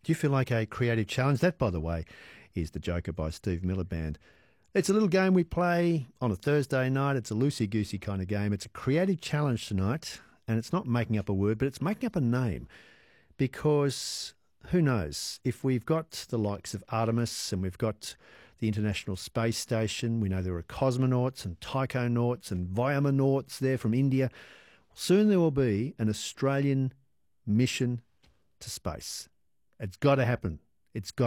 Do you feel like a creative challenge? That, by the way, is The Joker by Steve Miller Band. It's a little game we play on a Thursday night. It's a loosey-goosey kind of game. It's a creative challenge tonight, and it's not making up a word, but it's making up a name. Because who knows, if we've got the likes of Artemis and we've got the International Space Station, we know there are cosmonauts and taikonauts and Vyomonauts there from India. Soon there will be an Australian mission to space. It's got to happen. It's got